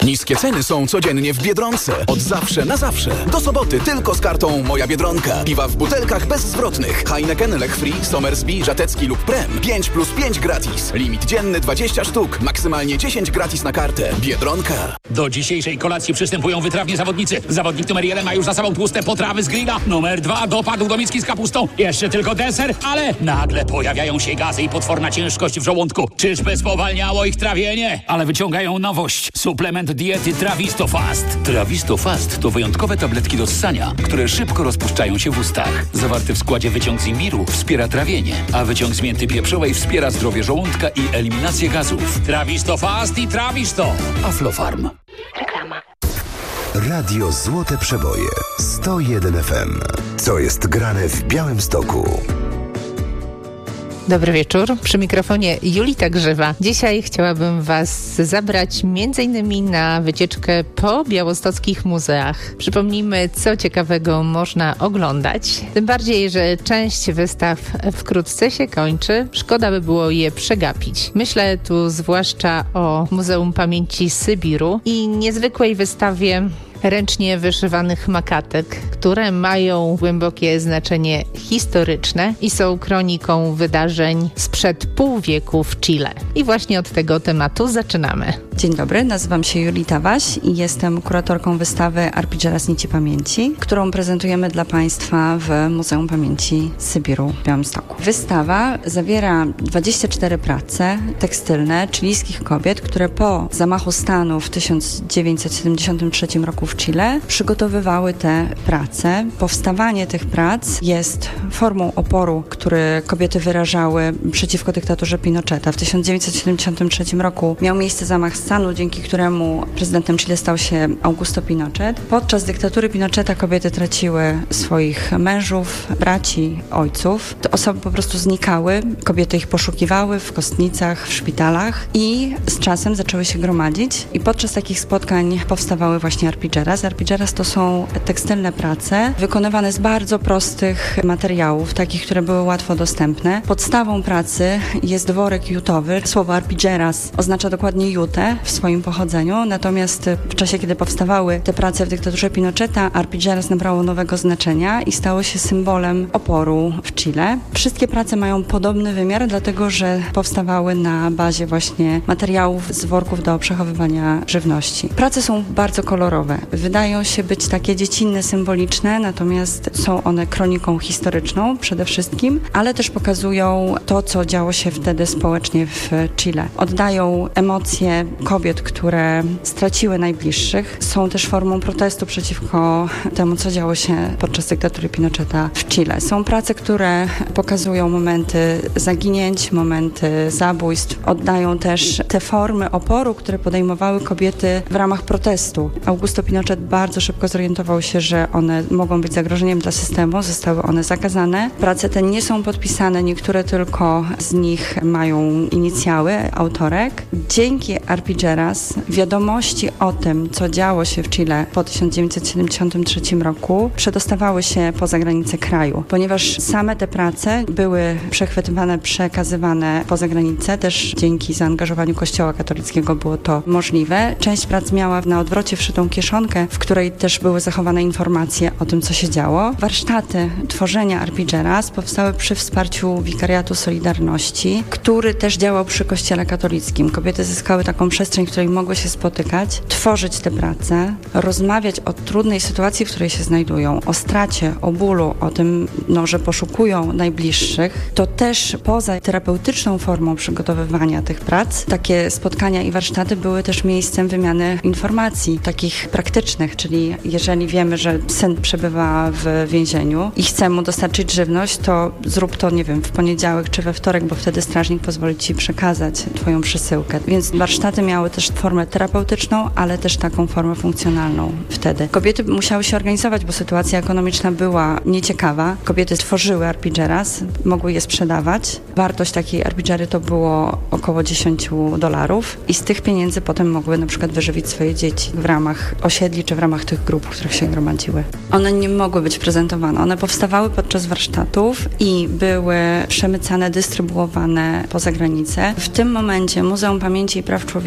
Niskie ceny są codziennie w Biedronce. Od zawsze na zawsze. Do soboty tylko z kartą Moja Biedronka. Piwa w butelkach bezzwrotnych. Heineken, Lech Free, Somersby, Żatecki lub Prem. 5+5 gratis. Limit dzienny 20 sztuk. Maksymalnie 10 gratis na kartę. Biedronka. Do dzisiejszej kolacji przystępują wytrawnie zawodnicy. Zawodnik numer 1 ma już za sobą tłuste potrawy z grilla. Numer 2 dopadł do miski z kapustą. Jeszcze tylko deser, ale nagle pojawiają się gazy i potworna ciężkość w żołądku. Czyżby spowalniało ich trawienie? Ale wyciągają nowość. Suplement diety Trawisto Fast. Trawisto Fast to wyjątkowe tabletki do ssania, które szybko rozpuszczają się w ustach. Zawarty w składzie wyciąg z imbiru wspiera trawienie, a wyciąg z mięty pieprzowej wspiera zdrowie żołądka i eliminację gazów. Trawisto Fast i Trawisto. Aflofarm. Reklama. Radio Złote Przeboje 101 FM. Co jest grane w Białymstoku? Dobry wieczór, przy mikrofonie Julita Grzywa. Dzisiaj chciałabym Was zabrać m.in. na wycieczkę po białostockich muzeach. Przypomnijmy, co ciekawego można oglądać. Tym bardziej, że część wystaw wkrótce się kończy. Szkoda by było je przegapić. Myślę tu zwłaszcza o Muzeum Pamięci Sybiru i niezwykłej wystawie ręcznie wyszywanych makatek, które mają głębokie znaczenie historyczne i są kroniką wydarzeń sprzed pół wieku w Chile. I właśnie od tego tematu zaczynamy. Dzień dobry, nazywam się Julita Waś i jestem kuratorką wystawy Arpigera Nici Pamięci, którą prezentujemy dla Państwa w Muzeum Pamięci Sybiru w Białymstoku. Wystawa zawiera 24 prace tekstylne chilijskich kobiet, które po zamachu stanu w 1973 roku w Chile przygotowywały te prace. Powstawanie tych prac jest formą oporu, który kobiety wyrażały przeciwko dyktaturze Pinocheta. W 1973 roku miał miejsce zamach stanu, dzięki któremu prezydentem Chile stał się Augusto Pinochet. Podczas dyktatury Pinocheta kobiety traciły swoich mężów, braci, ojców. Te osoby po prostu znikały, kobiety ich poszukiwały w kostnicach, w szpitalach i z czasem zaczęły się gromadzić i podczas takich spotkań powstawały właśnie arpilleras. Arpilleras to są tekstylne prace wykonywane z bardzo prostych materiałów, takich, które były łatwo dostępne. Podstawą pracy jest worek jutowy. Słowo arpilleras oznacza dokładnie jutę w swoim pochodzeniu, natomiast w czasie, kiedy powstawały te prace w dyktaturze Pinocheta, arpilleras nabrało nowego znaczenia i stało się symbolem oporu w Chile. Wszystkie prace mają podobny wymiar, dlatego że powstawały na bazie właśnie materiałów z worków do przechowywania żywności. Prace są bardzo kolorowe. Wydają się być takie dziecinne, symboliczne, natomiast są one kroniką historyczną przede wszystkim, ale też pokazują to, co działo się wtedy społecznie w Chile. Oddają emocje kobiet, które straciły najbliższych. Są też formą protestu przeciwko temu, co działo się podczas dyktatury Pinocheta w Chile. Są prace, które pokazują momenty zaginięć, momenty zabójstw. Oddają też te formy oporu, które podejmowały kobiety w ramach protestu. Augusto Pinochet bardzo szybko zorientował się, że one mogą być zagrożeniem dla systemu. Zostały one zakazane. Prace te nie są podpisane, niektóre tylko z nich mają inicjały autorek. Dzięki arpilleras wiadomości o tym, co działo się w Chile po 1973 roku przedostawały się poza granice kraju, ponieważ same te prace były przechwytywane, przekazywane poza granicę. Też dzięki zaangażowaniu Kościoła katolickiego było to możliwe. Część prac miała na odwrocie wszytą kieszonkę, w której też były zachowane informacje o tym, co się działo. Warsztaty tworzenia arpilleras powstały przy wsparciu Wikariatu Solidarności, który też działał przy Kościele katolickim. Kobiety zyskały taką przestrzeń, w której mogły się spotykać, tworzyć te prace, rozmawiać o trudnej sytuacji, w której się znajdują, o stracie, o bólu, o tym, że poszukują najbliższych. To też poza terapeutyczną formą przygotowywania tych prac, takie spotkania i warsztaty były też miejscem wymiany informacji, takich praktycznych, czyli jeżeli wiemy, że syn przebywa w więzieniu i chce mu dostarczyć żywność, to zrób to, nie wiem, w poniedziałek czy we wtorek, bo wtedy strażnik pozwoli ci przekazać twoją przesyłkę. Więc warsztaty miały też formę terapeutyczną, ale też taką formę funkcjonalną wtedy. Kobiety musiały się organizować, bo sytuacja ekonomiczna była nieciekawa. Kobiety tworzyły arpilleras, mogły je sprzedawać. Wartość takiej arpillery to było około $10 i z tych pieniędzy potem mogły na przykład wyżywić swoje dzieci w ramach osiedli czy w ramach tych grup, w których się gromadziły. One nie mogły być prezentowane. One powstawały podczas warsztatów i były przemycane, dystrybuowane poza granicę. W tym momencie Muzeum Pamięci i Praw Człowieka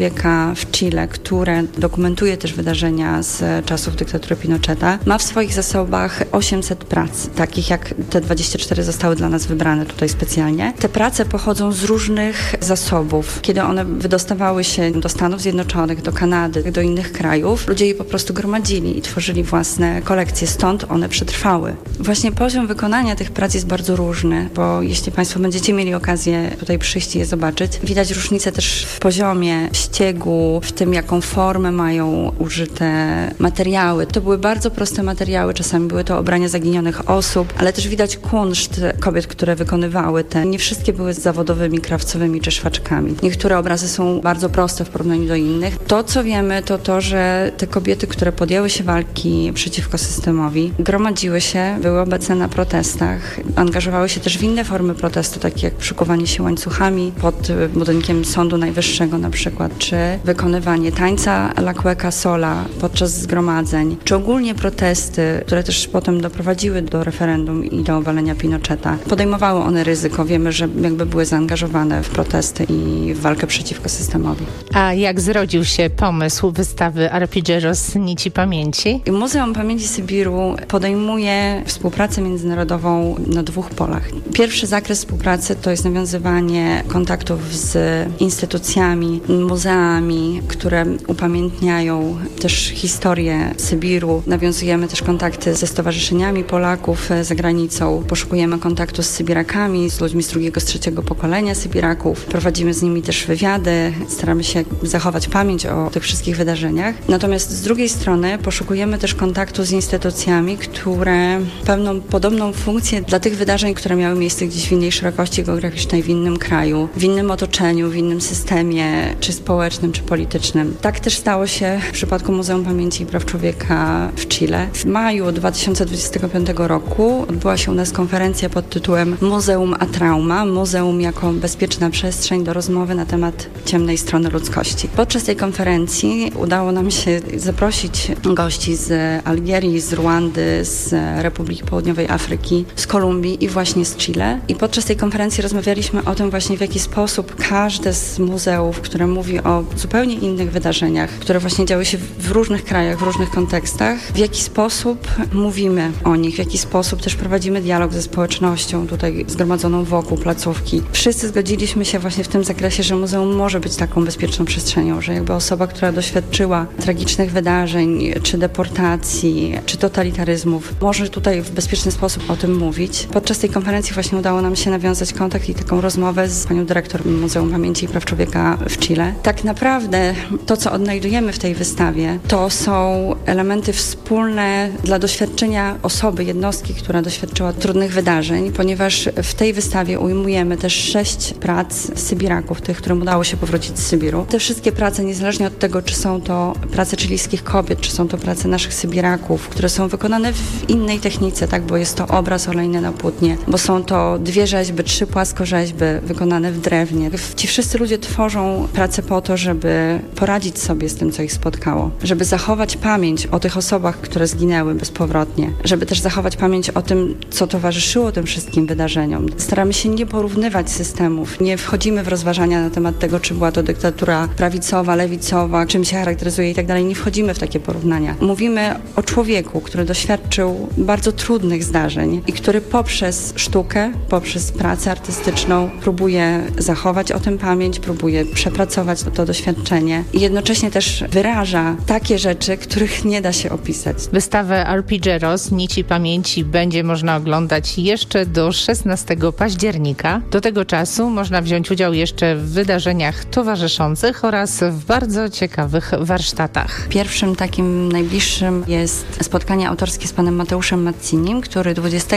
człowieka w Chile, które dokumentuje też wydarzenia z czasów dyktatury Pinocheta, ma w swoich zasobach 800 prac, takich jak te 24 zostały dla nas wybrane tutaj specjalnie. Te prace pochodzą z różnych zasobów. Kiedy one wydostawały się do Stanów Zjednoczonych, do Kanady, do innych krajów, ludzie je po prostu gromadzili i tworzyli własne kolekcje, stąd one przetrwały. Właśnie poziom wykonania tych prac jest bardzo różny, bo jeśli Państwo będziecie mieli okazję tutaj przyjść i je zobaczyć, widać różnicę też w poziomie ściegu, w tym jaką formę mają użyte materiały. To były bardzo proste materiały, czasami były to ubrania zaginionych osób, ale też widać kunszt kobiet, które wykonywały te. Nie wszystkie były zawodowymi krawcowymi czy szwaczkami. Niektóre obrazy są bardzo proste w porównaniu do innych. To, co wiemy, to to, że te kobiety, które podjęły się walki przeciwko systemowi, gromadziły się, były obecne na protestach, angażowały się też w inne formy protestu, takie jak przykuwanie się łańcuchami pod budynkiem Sądu Najwyższego na przykład, czy wykonywanie tańca La Cueca Sola podczas zgromadzeń, czy ogólnie protesty, które też potem doprowadziły do referendum i do obalenia Pinocheta. Podejmowały one ryzyko. Wiemy, że jakby były zaangażowane w protesty i w walkę przeciwko systemowi. A jak zrodził się pomysł wystawy Arpilleros Nici Pamięci? Muzeum Pamięci Sybiru podejmuje współpracę międzynarodową na 2 polach. Pierwszy zakres współpracy to jest nawiązywanie kontaktów z instytucjami, muzeami, które upamiętniają też historię Sybiru. Nawiązujemy też kontakty ze stowarzyszeniami Polaków za granicą. Poszukujemy kontaktu z Sybirakami, z ludźmi z drugiego, z trzeciego pokolenia Sybiraków. Prowadzimy z nimi też wywiady, staramy się zachować pamięć o tych wszystkich wydarzeniach. Natomiast z drugiej strony poszukujemy też kontaktu z instytucjami, które pełnią podobną funkcję dla tych wydarzeń, które miały miejsce gdzieś w innej szerokości geograficznej, w innym kraju, w innym otoczeniu, w innym systemie, czy społecznym, czy politycznym. Tak też stało się w przypadku Muzeum Pamięci i Praw Człowieka w Chile. W maju 2025 roku odbyła się u nas konferencja pod tytułem Muzeum a Trauma. Muzeum jako bezpieczna przestrzeń do rozmowy na temat ciemnej strony ludzkości. Podczas tej konferencji udało nam się zaprosić gości z Algierii, z Ruandy, z Republiki Południowej Afryki, z Kolumbii i właśnie z Chile. I podczas tej konferencji rozmawialiśmy o tym właśnie, w jaki sposób każde z muzeów, które mówi o zupełnie innych wydarzeniach, które właśnie działy się w różnych krajach, w różnych kontekstach, w jaki sposób mówimy o nich, w jaki sposób też prowadzimy dialog ze społecznością tutaj zgromadzoną wokół placówki. Wszyscy zgodziliśmy się właśnie w tym zakresie, że muzeum może być taką bezpieczną przestrzenią, że jakby osoba, która doświadczyła tragicznych wydarzeń, czy deportacji, czy totalitaryzmów, może tutaj w bezpieczny sposób o tym mówić. Podczas tej konferencji właśnie udało nam się nawiązać kontakt i taką rozmowę z panią dyrektor Muzeum Pamięci i Praw Człowieka w Chile. Tak naprawdę to, co odnajdujemy w tej wystawie, to są elementy wspólne dla doświadczenia osoby, jednostki, która doświadczyła trudnych wydarzeń, ponieważ w tej wystawie ujmujemy też 6 prac Sybiraków, tych, którym udało się powrócić z Sybiru. Te wszystkie prace, niezależnie od tego, czy są to prace chilijskich kobiet, czy są to prace naszych Sybiraków, które są wykonane w innej technice, tak, bo jest to obraz olejny na płótnie, bo są to 2 rzeźby, 3 płaskorzeźby wykonane w drewnie. Ci wszyscy ludzie tworzą pracę po to, żeby poradzić sobie z tym, co ich spotkało, żeby zachować pamięć o tych osobach, które zginęły bezpowrotnie, żeby też zachować pamięć o tym, co towarzyszyło tym wszystkim wydarzeniom. Staramy się nie porównywać systemów, nie wchodzimy w rozważania na temat tego, czy była to dyktatura prawicowa, lewicowa, czym się charakteryzuje i tak dalej. Nie wchodzimy w takie porównania. Mówimy o człowieku, który doświadczył bardzo trudnych zdarzeń i który poprzez sztukę, poprzez pracę artystyczną próbuje zachować o tym pamięć, próbuje przepracować to doświadczenie i jednocześnie też wyraża takie rzeczy, których nie da się opisać. Wystawę Arpilleros Nici Pamięci będzie można oglądać jeszcze do 16 października. Do tego czasu można wziąć udział jeszcze w wydarzeniach towarzyszących oraz w bardzo ciekawych warsztatach. Pierwszym takim najbliższym jest spotkanie autorskie z panem Mateuszem Mazzinim, który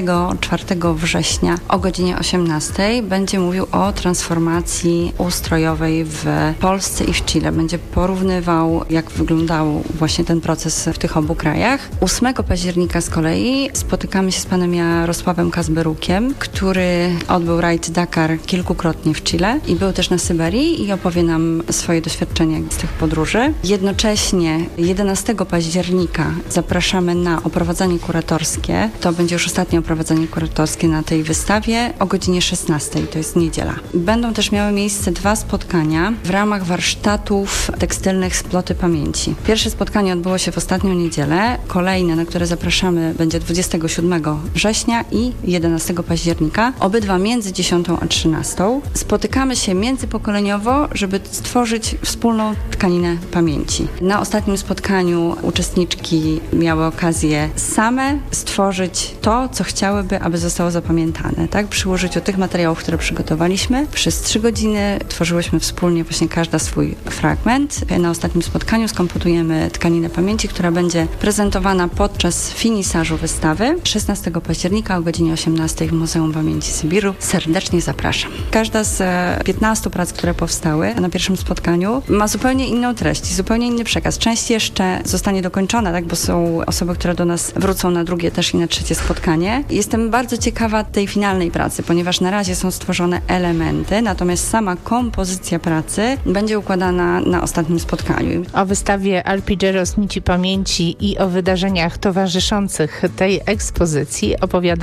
24 września o godzinie 18 będzie mówił o transformacji ustrojowej w Polsce i w Chile. Będzie porównywał, jak wyglądał właśnie ten proces w tych obu krajach. 8 października z kolei spotykamy się z panem Jarosławem Kazberukiem, który odbył rajd Dakar kilkukrotnie w Chile i był też na Syberii i opowie nam swoje doświadczenia z tych podróży. Jednocześnie 11 października zapraszamy na oprowadzanie kuratorskie. To będzie już ostatnie oprowadzanie kuratorskie na tej wystawie o godzinie 16. To jest niedziela. Będą też miały miejsce 2 spotkania w ramach warsztatu warsztatów tekstylnych Sploty Pamięci. Pierwsze spotkanie odbyło się w ostatnią niedzielę. Kolejne, na które zapraszamy, będzie 27 września i 11 października. Obydwa między 10 a 13. Spotykamy się międzypokoleniowo, żeby stworzyć wspólną tkaninę pamięci. Na ostatnim spotkaniu uczestniczki miały okazję same stworzyć to, co chciałyby, aby zostało zapamiętane. Tak? Przy użyciu tych materiałów, które przygotowaliśmy, przez 3 godziny tworzyłyśmy wspólnie właśnie każda swój fragment. Na ostatnim spotkaniu skompletujemy tkaninę pamięci, która będzie prezentowana podczas finisażu wystawy 16 października o godzinie 18 w Muzeum Pamięci Sybiru. Serdecznie zapraszam. Każda z 15 prac, które powstały na pierwszym spotkaniu, ma zupełnie inną treść, zupełnie inny przekaz. Część jeszcze zostanie dokończona, tak, bo są osoby, które do nas wrócą na drugie też i na trzecie spotkanie. Jestem bardzo ciekawa tej finalnej pracy, ponieważ na razie są stworzone elementy, natomiast sama kompozycja pracy będzie układana na ostatnim spotkaniu. O wystawie Arpeggios Nici Pamięci i o wydarzeniach towarzyszących tej ekspozycji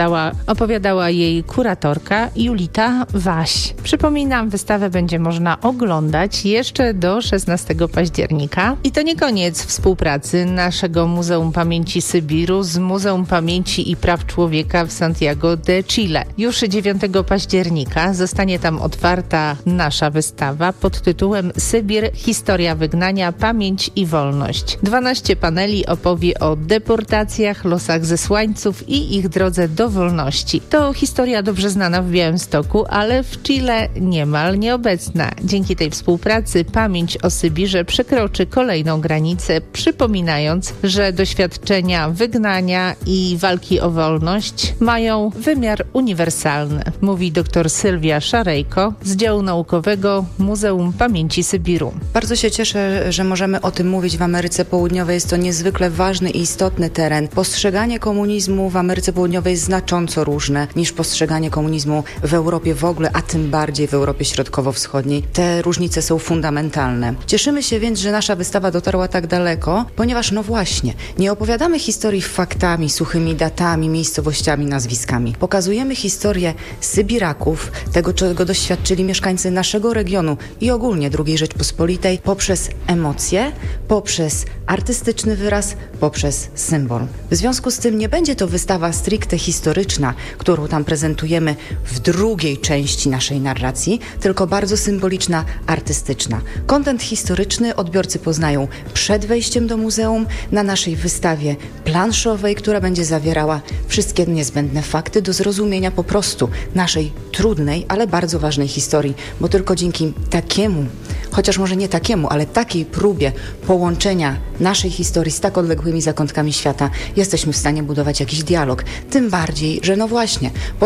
opowiadała jej kuratorka Julita Waś. Przypominam, wystawę będzie można oglądać jeszcze do 16 października. I to nie koniec współpracy naszego Muzeum Pamięci Sybiru z Muzeum Pamięci i Praw Człowieka w Santiago de Chile. Już 9 października zostanie tam otwarta nasza wystawa pod tytułem Sybir – Historia wygnania, pamięć i wolność. 12 paneli opowie o deportacjach, losach zesłańców i ich drodze do wolności. To historia dobrze znana w Białymstoku, ale w Chile niemal nieobecna. Dzięki tej współpracy pamięć o Sybirze przekroczy kolejną granicę, przypominając, że doświadczenia wygnania i walki o wolność mają wymiar uniwersalny, mówi dr Sylwia Szarejko z działu naukowego Muzeum Pamięci Sybiru. Bardzo się cieszę, że możemy o tym mówić w Ameryce Południowej. Jest to niezwykle ważny i istotny teren. Postrzeganie komunizmu w Ameryce Południowej jest znacząco różne niż postrzeganie komunizmu w Europie w ogóle, a tym bardziej w Europie Środkowo-Wschodniej. Te różnice są fundamentalne. Cieszymy się więc, że nasza wystawa dotarła tak daleko, ponieważ no właśnie, nie opowiadamy historii faktami, suchymi datami, miejscowościami, nazwiskami. Pokazujemy historię Sybiraków, tego, czego doświadczyli mieszkańcy naszego regionu i ogólnie II Rzeczpospolitej poprzez emocje, poprzez artystyczny wyraz, poprzez symbol. W związku z tym nie będzie to wystawa stricte historyczna, którą tam prezentujemy w drugiej części naszej narracji, tylko bardzo symboliczna, artystyczna. Kontent historyczny odbiorcy poznają przed wejściem do muzeum, na naszej wystawie planszowej, która będzie zawierała wszystkie niezbędne fakty do zrozumienia po prostu naszej trudnej, ale bardzo ważnej historii, bo tylko dzięki takiemu, chociaż może nie takiemu, ale takiej próbie połączenia naszej historii z tak odległymi zakątkami świata jesteśmy w stanie budować jakiś dialog. Tym bardziej, że no właśnie, po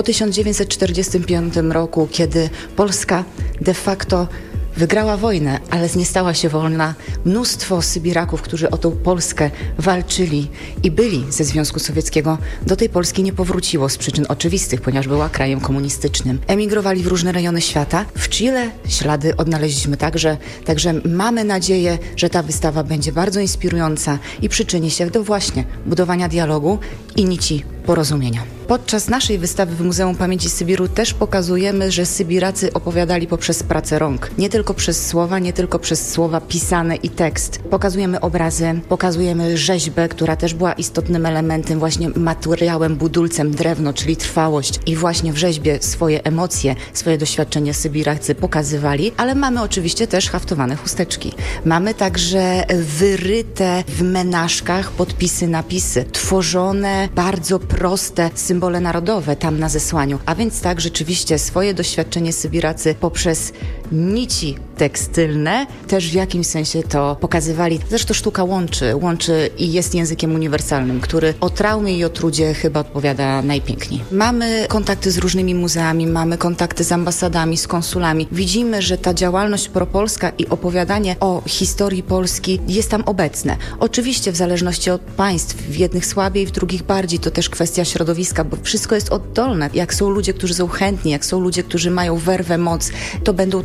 1945 roku, kiedy Polska de facto wygrała wojnę, ale nie stała się wolna. Mnóstwo Sybiraków, którzy o tą Polskę walczyli i byli ze Związku Sowieckiego, do tej Polski nie powróciło z przyczyn oczywistych, ponieważ była krajem komunistycznym. Emigrowali w różne rejony świata. W Chile ślady odnaleźliśmy także mamy nadzieję, że ta wystawa będzie bardzo inspirująca i przyczyni się do właśnie budowania dialogu i nici porozumienia. Podczas naszej wystawy w Muzeum Pamięci Sybiru też pokazujemy, że Sybiracy opowiadali poprzez pracę rąk. Nie tylko przez słowa pisane i tekst. Pokazujemy obrazy, pokazujemy rzeźbę, która też była istotnym elementem, właśnie materiałem, budulcem, drewno, czyli trwałość. I właśnie w rzeźbie swoje emocje, swoje doświadczenia Sybiracy pokazywali, ale mamy oczywiście też haftowane chusteczki. Mamy także wyryte w menażkach podpisy, napisy, tworzone bardzo proste symbole narodowe tam na zesłaniu, a więc tak rzeczywiście swoje doświadczenie Sybiracy poprzez nici tekstylne też w jakimś sensie to pokazywali. Zresztą sztuka łączy i jest językiem uniwersalnym, który o traumie i o trudzie chyba odpowiada najpiękniej. Mamy kontakty z różnymi muzeami, mamy kontakty z ambasadami, z konsulami. Widzimy, że ta działalność propolska i opowiadanie o historii Polski jest tam obecne. Oczywiście w zależności od państw, w jednych słabiej, w drugich bardziej, to też kwestia środowiska, bo wszystko jest oddolne. Jak są ludzie, którzy są chętni, jak są ludzie, którzy mają werwę, moc, to będą te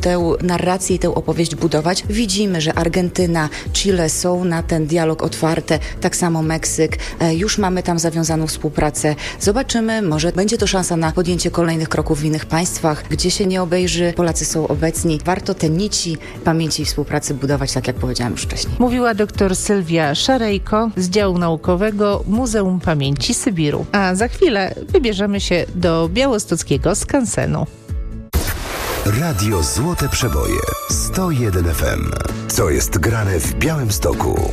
tę narrację i tę opowieść budować. Widzimy, że Argentyna, Chile są na ten dialog otwarte, tak samo Meksyk. Już mamy tam zawiązaną współpracę. Zobaczymy, może będzie to szansa na podjęcie kolejnych kroków w innych państwach, gdzie się nie obejrzy. Polacy są obecni. Warto te nici pamięci i współpracy budować, tak jak powiedziałam już wcześniej. Mówiła dr Sylwia Szarejko z działu naukowego Muzeum Pamięci Sybiru. A za chwilę wybierzemy się do białostockiego skansenu. Radio Złote Przeboje 101 FM. Co jest grane w Białymstoku?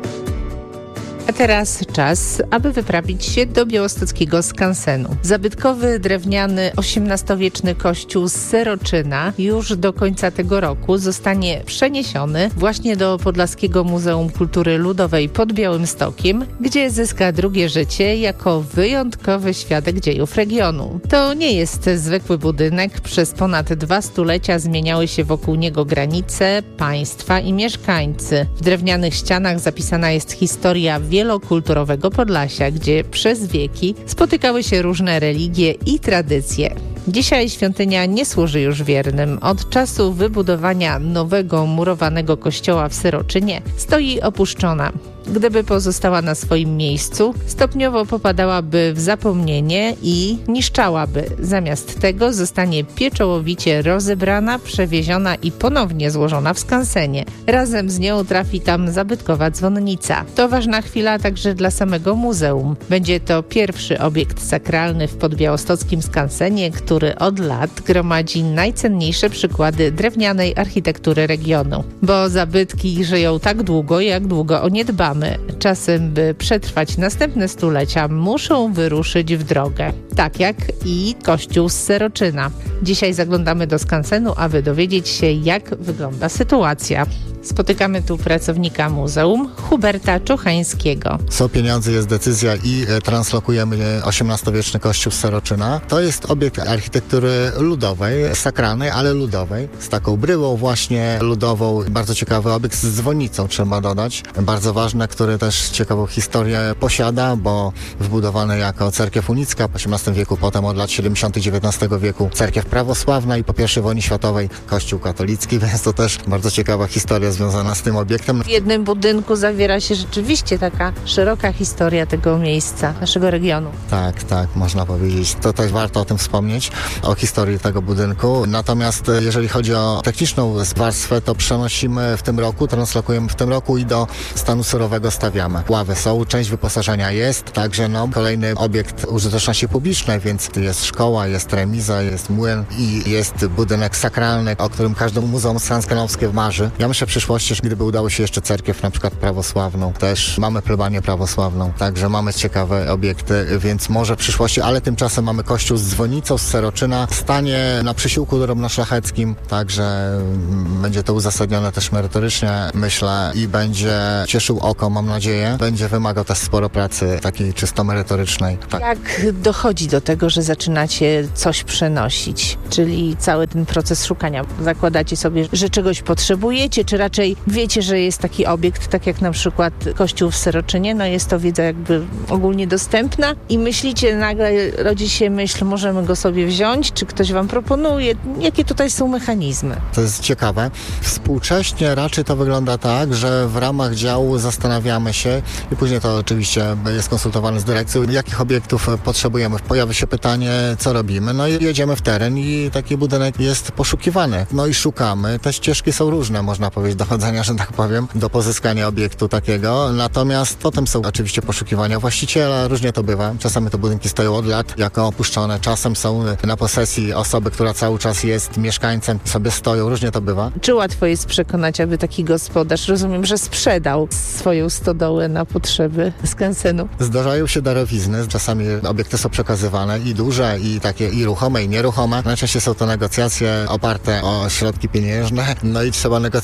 A teraz czas, aby wyprawić się do białostockiego skansenu. Zabytkowy, drewniany, XVIII-wieczny kościół z Seroczyna już do końca tego roku zostanie przeniesiony właśnie do Podlaskiego Muzeum Kultury Ludowej pod Białymstokiem, gdzie zyska drugie życie jako wyjątkowy świadek dziejów regionu. To nie jest zwykły budynek. Przez ponad 2 stulecia zmieniały się wokół niego granice, państwa i mieszkańcy. W drewnianych ścianach zapisana jest historia wielokulturowego Podlasia, gdzie przez wieki spotykały się różne religie i tradycje. Dzisiaj świątynia nie służy już wiernym. Od czasu wybudowania nowego murowanego kościoła w Seroczynie stoi opuszczona. Gdyby pozostała na swoim miejscu, stopniowo popadałaby w zapomnienie i niszczałaby. Zamiast tego zostanie pieczołowicie rozebrana, przewieziona i ponownie złożona w skansenie. Razem z nią trafi tam zabytkowa dzwonnica. To ważna chwila także dla samego muzeum. Będzie to pierwszy obiekt sakralny w podbiałostockim skansenie, który od lat gromadzi najcenniejsze przykłady drewnianej architektury regionu. Bo zabytki żyją tak długo, jak długo o nie dbamy. Czasem, by przetrwać następne stulecia, muszą wyruszyć w drogę. Tak jak i kościół z Seroczyna. Dzisiaj zaglądamy do skansenu, aby dowiedzieć się, jak wygląda sytuacja. Spotykamy tu pracownika muzeum, Huberta Czuchańskiego. Są pieniądze, jest decyzja i translokujemy XVIII-wieczny kościół z Seroczyna. To jest obiekt architektury ludowej, sakralnej, ale ludowej, z taką bryłą właśnie ludową. Bardzo ciekawy obiekt z dzwonnicą, trzeba dodać. Bardzo ważne, który też ciekawą historię posiada, bo wbudowany jako cerkiew unicka w XVIII wieku, potem od lat 70. XIX wieku cerkiew prawosławna i po I wojnie światowej kościół katolicki, więc to też bardzo ciekawa historia związana z tym obiektem. W jednym budynku zawiera się rzeczywiście taka szeroka historia tego miejsca, naszego regionu. Tak, można powiedzieć. To też warto o tym wspomnieć, o historii tego budynku. Natomiast jeżeli chodzi o techniczną warstwę, to przenosimy w tym roku, translokujemy w tym roku i do stanu surowego stawiamy. Ławy są, część wyposażenia jest, także kolejny obiekt użyteczności publicznej, więc jest szkoła, jest remiza, jest młyn i jest budynek sakralny, o którym każde muzeum skanskenowskie marzy. Ja myślę w przyszłości, że gdyby udało się jeszcze cerkiew na przykład prawosławną, też mamy plebanię prawosławną, także mamy ciekawe obiekty, więc może w przyszłości, ale tymczasem mamy kościół z dzwonnicą z Seroczyna, stanie na przysiłku drobnoszlacheckim, także będzie to uzasadnione też merytorycznie, myślę, i będzie cieszył oko, mam nadzieję. Będzie wymagał też sporo pracy takiej czysto merytorycznej. Tak. Jak dochodzi do tego, że zaczynacie coś przenosić? Czyli cały ten proces szukania. Zakładacie sobie, że czegoś potrzebujecie, czy raczej wiecie, że jest taki obiekt, tak jak na przykład kościół w Seroczynie, jest to wiedza jakby ogólnie dostępna i myślicie, nagle rodzi się myśl, możemy go sobie wziąć, czy ktoś wam proponuje? Jakie tutaj są mechanizmy? To jest ciekawe. Współcześnie raczej to wygląda tak, że w ramach działu zastanawiamy się i później to oczywiście jest konsultowane z dyrekcją, jakich obiektów potrzebujemy. Pojawia się pytanie, co robimy, i jedziemy w teren i taki budynek jest poszukiwany. I szukamy. Te ścieżki są różne, można powiedzieć, dochodzenia, że tak powiem, do pozyskania obiektu takiego. Natomiast potem są oczywiście poszukiwania właściciela, różnie to bywa. Czasami te budynki stoją od lat jako opuszczone, czasem są na posesji osoby, która cały czas jest mieszkańcem, sobie stoją, różnie to bywa. Czy łatwo jest przekonać, aby taki gospodarz, rozumiem, że sprzedał swoją stodołę na potrzeby skansenu? Zdarzają się darowizny, czasami obiekty są przekazywane i duże, i takie i ruchome, i nieruchome. Najczęściej są to negocjacje oparte o środki pieniężne, i trzeba negocjować.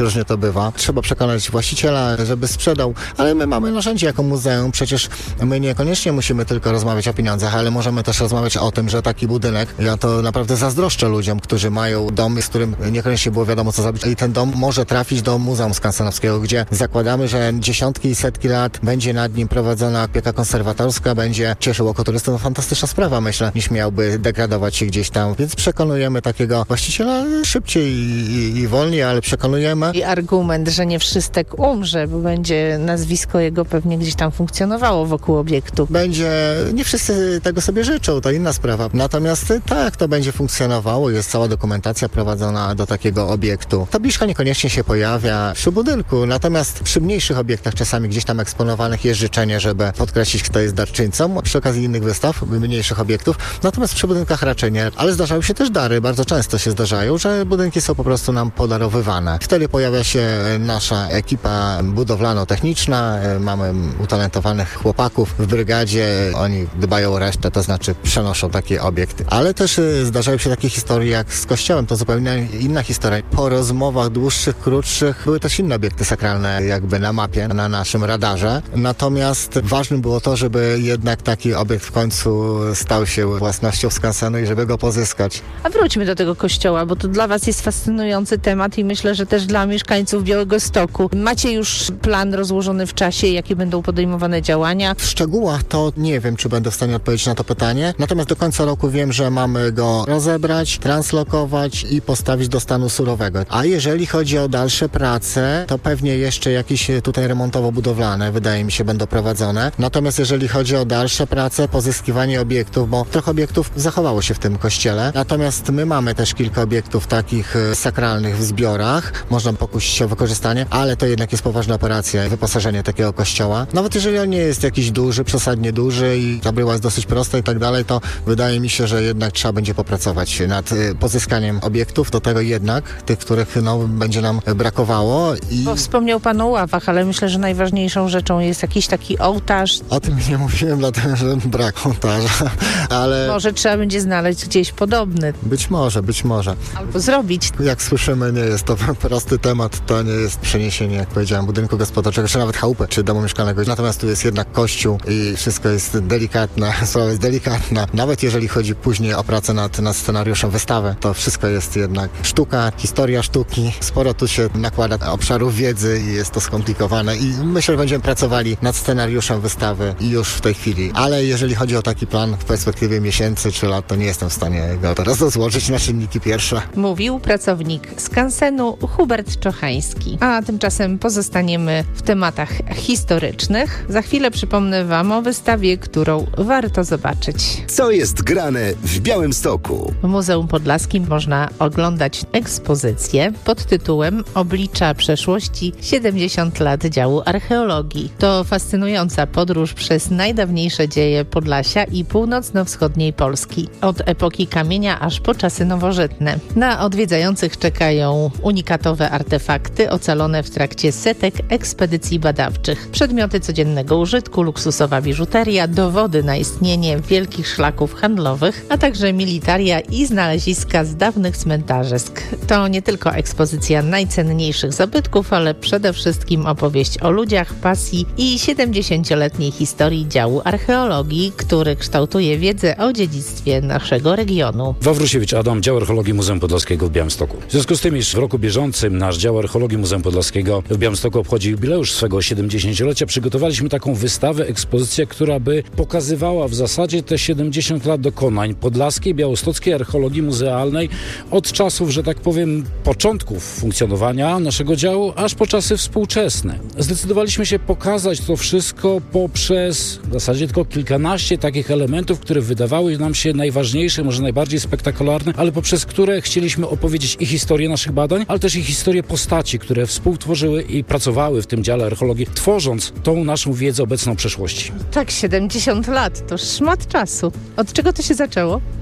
różnie to bywa. Trzeba przekonać właściciela, żeby sprzedał, ale my mamy narzędzie jako muzeum. Przecież my niekoniecznie musimy tylko rozmawiać o pieniądzach, ale możemy też rozmawiać o tym, że taki budynek, ja to naprawdę zazdroszczę ludziom, którzy mają dom, z którym niekoniecznie było wiadomo co zrobić i ten dom może trafić do Muzeum Skansenowskiego, gdzie zakładamy, że dziesiątki i setki lat będzie nad nim prowadzona opieka konserwatorska, będzie cieszył oko turystów. No, fantastyczna sprawa, myślę, niż miałby degradować się gdzieś tam. Więc przekonujemy takiego właściciela szybciej i wolniej, ale przekonujemy. I argument, że nie wszystek umrze, bo będzie nazwisko jego pewnie gdzieś tam funkcjonowało wokół obiektu. Nie wszyscy tego sobie życzą, to inna sprawa. Natomiast tak, to będzie funkcjonowało, jest cała dokumentacja prowadzona do takiego obiektu. Tabliczka niekoniecznie się pojawia przy budynku, natomiast przy mniejszych obiektach czasami gdzieś tam eksponowanych jest życzenie, żeby podkreślić, kto jest darczyńcą, przy okazji innych wystaw, mniejszych obiektów. Natomiast przy budynkach raczej nie. Ale zdarzały się też dary, bardzo często się zdarzają, że budynki są po prostu nam podarowywane. Wtedy pojawia się nasza ekipa budowlano-techniczna, mamy utalentowanych chłopaków w brygadzie, oni dbają o resztę, to znaczy przenoszą takie obiekty. Ale też zdarzają się takie historie jak z kościołem, to zupełnie inna historia. Po rozmowach dłuższych, krótszych były też inne obiekty sakralne jakby na mapie, na naszym radarze. Natomiast ważnym było to, żeby jednak taki obiekt w końcu stał się własnością skansenu i żeby go pozyskać. A wróćmy do tego kościoła, bo to dla was jest fascynujący temat i myślę, że też dla mieszkańców Białegostoku. Macie już plan rozłożony w czasie, jakie będą podejmowane działania? W szczegółach to nie wiem, czy będę w stanie odpowiedzieć na to pytanie. Natomiast do końca roku wiem, że mamy go rozebrać, translokować i postawić do stanu surowego. A jeżeli chodzi o dalsze prace, to pewnie jeszcze jakieś tutaj remontowo-budowlane, wydaje mi się, będą prowadzone. Natomiast jeżeli chodzi o dalsze prace, pozyskiwanie obiektów, bo trochę obiektów zachowało się w tym kościele. Natomiast my mamy też kilka obiektów takich sakralnych w zbiorach. Można pokusić się o wykorzystanie, ale to jednak jest poważna operacja, wyposażenie takiego kościoła. Nawet jeżeli on nie jest jakiś duży, przesadnie duży i ta bryła jest dosyć prosta i tak dalej, to wydaje mi się, że jednak trzeba będzie popracować nad pozyskaniem obiektów, do tego jednak tych, których będzie nam brakowało. Bo wspomniał pan o ławach, ale myślę, że najważniejszą rzeczą jest jakiś taki ołtarz. O tym nie mówiłem, dlatego że brak ołtarza, ale... Może trzeba będzie znaleźć gdzieś podobny. Być może. Albo zrobić. Jak słyszymy, nie jest to prosty temat, to nie jest przeniesienie, jak powiedziałem, budynku gospodarczego, czy nawet chałupy, czy domu mieszkalnego. Natomiast tu jest jednak kościół i wszystko jest delikatne, sprawa jest delikatna. Nawet jeżeli chodzi później o pracę nad scenariuszem wystawy, to wszystko jest jednak sztuka, historia sztuki. Sporo tu się nakłada obszarów wiedzy i jest to skomplikowane i myślę, że będziemy pracowali nad scenariuszem wystawy już w tej chwili. Ale jeżeli chodzi o taki plan w perspektywie miesięcy czy lat, to nie jestem w stanie go teraz rozłożyć na czynniki pierwsze. Mówił pracownik skansenu Hubert Czochański. A tymczasem pozostaniemy w tematach historycznych. Za chwilę przypomnę wam o wystawie, którą warto zobaczyć. Co jest grane w Białymstoku? W Muzeum Podlaskim można oglądać ekspozycję pod tytułem Oblicza przeszłości 70 lat działu archeologii. To fascynująca podróż przez najdawniejsze dzieje Podlasia i północno-wschodniej Polski. Od epoki kamienia aż po czasy nowożytne. Na odwiedzających czekają unikatowe artefakty ocalone w trakcie setek ekspedycji badawczych. Przedmioty codziennego użytku, luksusowa biżuteria, dowody na istnienie wielkich szlaków handlowych, a także militaria i znaleziska z dawnych cmentarzysk. To nie tylko ekspozycja najcenniejszych zabytków, ale przede wszystkim opowieść o ludziach, pasji i 70-letniej historii działu archeologii, który kształtuje wiedzę o dziedzictwie naszego regionu. Wawrusiewicz Adam, dział archeologii Muzeum Podlaskiego w Białymstoku. W związku z tym, iż w roku bieżącym nasz dział archeologii Muzeum Podlaskiego w Białymstoku obchodzi jubileusz swego 70-lecia, przygotowaliśmy taką wystawę, ekspozycję, która by pokazywała w zasadzie te 70 lat dokonań podlaskiej, białostockiej archeologii muzealnej od czasów, że tak powiem, początków funkcjonowania naszego działu, aż po czasy współczesne. Zdecydowaliśmy się pokazać to wszystko poprzez w zasadzie tylko kilkanaście takich elementów, które wydawały nam się najważniejsze, może najbardziej spektakularne, ale poprzez które chcieliśmy opowiedzieć i historię naszych badań, ale też i historię postaci, które współtworzyły i pracowały w tym dziale archeologii, tworząc tą naszą wiedzę obecną przeszłości. Tak, 70 lat to szmat czasu. Od czego to się zaczęło?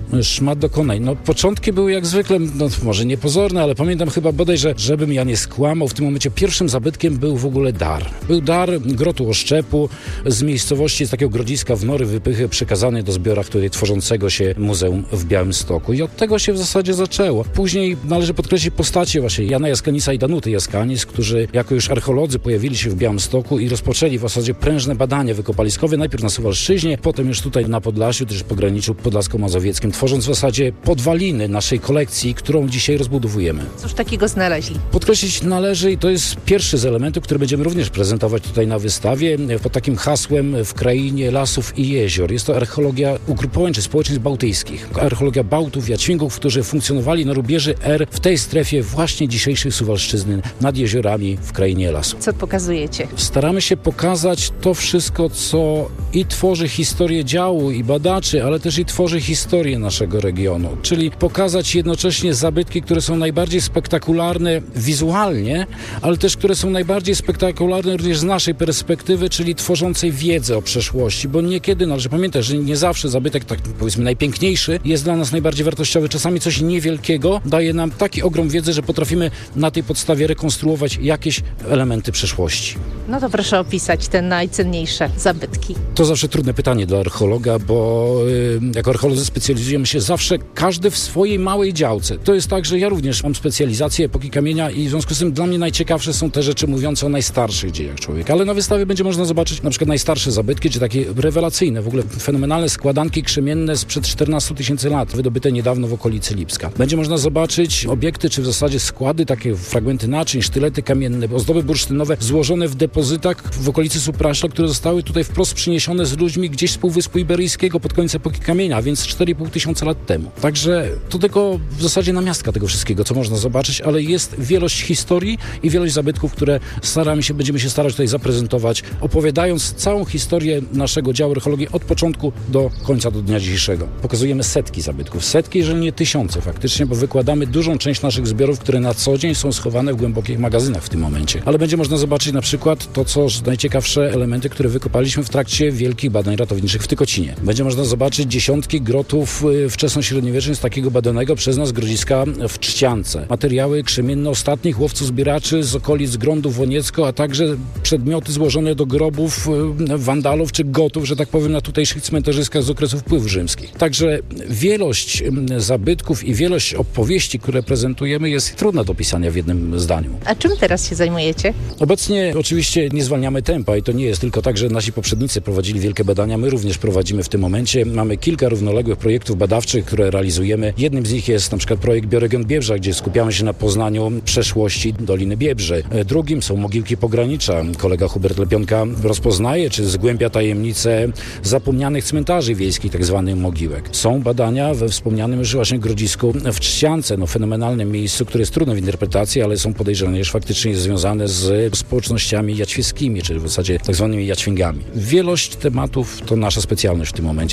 szmat dokonań. No początki były jak zwykle, no może niepozorne, ale pamiętam chyba bodaj, żebym ja nie skłamał, w tym momencie pierwszym zabytkiem był w ogóle dar. Był dar grotu Oszczepu z miejscowości, z takiego grodziska w Nory Wypychy, przekazany do zbiora tutaj tworzącego się muzeum w Białymstoku. I od tego się w zasadzie zaczęło. Później należy podkreślić postacie właśnie Jana Jaskanisa i Danuty Jaskanis, którzy jako już archeolodzy pojawili się w Białymstoku i rozpoczęli w zasadzie prężne badania wykopaliskowe, najpierw na Suwalszczyźnie, potem już tutaj na Podlasiu, też w pograniczu podlasko-mazowieckim, tworząc w zasadzie podwaliny naszej kolekcji, którą dzisiaj rozbudowujemy. Cóż takiego znaleźli? Podkreślić należy, i to jest pierwszy z elementów, który będziemy również prezentować tutaj na wystawie, pod takim hasłem w krainie lasów i jezior. Jest to archeologia ugrupowań czy społeczeństw bałtyckich. Archeologia Bałtów, Jaćwingów, którzy funkcjonowali na rubieży er w tej strefie właśnie dzisiejszej Suwalszczyzny, nad jeziorami w krainie lasu. Co pokazujecie? Staramy się pokazać to wszystko, co i tworzy historię działu i badaczy, ale też i tworzy historię naszego regionu. Czyli pokazać jednocześnie zabytki, które są najbardziej spektakularne wizualnie, ale też które są najbardziej spektakularne również z naszej perspektywy, czyli tworzącej wiedzę o przeszłości, bo niekiedy należy pamiętać, że nie zawsze zabytek, tak powiedzmy najpiękniejszy, jest dla nas najbardziej wartościowy. Czasami coś niewielkiego daje nam taki ogrom wiedzy, że potrafimy na tej podstawie rekonstruować jakieś elementy przeszłości. No to proszę opisać te najcenniejsze zabytki. To zawsze trudne pytanie dla archeologa, bo jako archeolodzy specjalizujemy się zawsze każdy w swojej małej działce. To jest tak, że ja również mam specjalizację epoki kamienia i w związku z tym dla mnie najciekawsze są te rzeczy mówiące o najstarszych dziejach człowieka. Ale na wystawie będzie można zobaczyć na przykład najstarsze zabytki, czy takie rewelacyjne, w ogóle fenomenalne składanki krzemienne sprzed 14 000 lat, wydobyte niedawno w okolicy Lipska. Będzie można zobaczyć obiekty, czy w zasadzie składy, takie fragmenty naczyń, sztylety kamienne, ozdoby bursztynowe złożone w depozytach w okolicy Supraśla, które zostały tutaj wprost przyniesione z ludźmi gdzieś z Półwyspu Iberyjskiego pod koniec epoki kamienia, a więc 4,5 tysiąca lat temu. Także to tylko w zasadzie namiastka tego wszystkiego, co można zobaczyć, ale jest wielość historii i wielość zabytków, które będziemy się starać tutaj zaprezentować, opowiadając całą historię naszego działu archeologii od początku do końca, do dnia dzisiejszego. Pokazujemy setki zabytków, setki, jeżeli nie tysiące faktycznie, bo wykładamy dużą część naszych zbiorów, które na co dzień są schowane w głębokich magazynach w tym momencie. Ale będzie można zobaczyć na przykład to, co najciekawsze elementy, które wykopaliśmy w trakcie wielkich badań ratowniczych w Tykocinie. Będzie można zobaczyć dziesiątki grotów wczesnośredniowiecznych z takiego badanego przez nas grodziska w Trzciance. Materiały krzemienne ostatnich łowców-zbieraczy z okolic Grądu Woniecko, a także przedmioty złożone do grobów Wandalów czy Gotów, że tak powiem, na tutejszych cmentarzyskach z okresu wpływów rzymskich. Także wielość zabytków i wielość opowieści, które prezentujemy, jest trudna do opisania w jednym zdaniu. A czym teraz się zajmujecie? Obecnie oczywiście nie zwalniamy tempa i to nie jest tylko tak, że nasi poprzednicy prowadzili wielkie badania, my również prowadzimy w tym momencie. Mamy kilka równoległych projektów badawczych, które realizujemy. Jednym z nich jest na przykład projekt Bioregion Biebrza, gdzie skupiamy się na poznaniu przeszłości Doliny Biebrzy. Drugim są mogiłki pogranicza. Kolega Hubert Lepionka rozpoznaje czy zgłębia tajemnice zapomnianych cmentarzy wiejskich, tak zwanych mogiłek. Są badania we wspomnianym już właśnie grodzisku w Trzciance, fenomenalnym miejscu, które jest trudne w interpretacji, ale są podejrzane, że faktycznie jest związane z społecznościami jaćwieckimi, czyli w zasadzie tak zwanymi jaćwingami. Wielość tematów to nasza specjalność w tym momencie.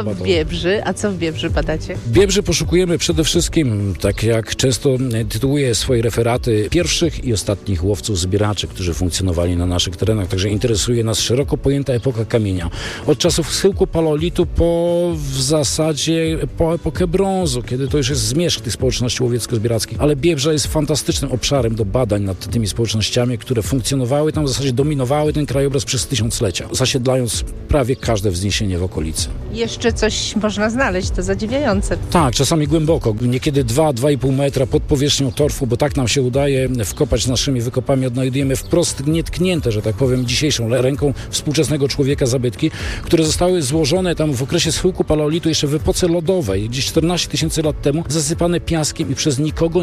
A co w Biebrzy badacie? W Biebrzy poszukujemy przede wszystkim, tak jak często tytułuję swoje referaty, pierwszych i ostatnich łowców-zbieraczy, którzy funkcjonowali na naszych terenach. Także interesuje nas szeroko pojęta epoka kamienia. Od czasów schyłku paleolitu w zasadzie po epokę brązu, kiedy to już jest zmierzch tych społeczności łowiecko-zbierackich. Ale Biebrza jest fantastycznym obszarem do badań nad tymi społecznościami, które funkcjonowały tam, w zasadzie dominowały ten krajobraz przez tysiąclecia, zasiedlając prawie każde wzniesienie w okolicy. Jeszcze coś można znaleźć, to zadziwiające. Tak, czasami głęboko, niekiedy 2,5 metra pod powierzchnią torfu, bo tak nam się udaje wkopać naszymi wykopami, odnajdujemy wprost nietknięte, że tak powiem, dzisiejszą ręką współczesnego człowieka zabytki, które zostały złożone tam w okresie schyłku paleolitu jeszcze w epoce lodowej, gdzieś 14 000 lat temu, zasypane piaskiem i przez nikogo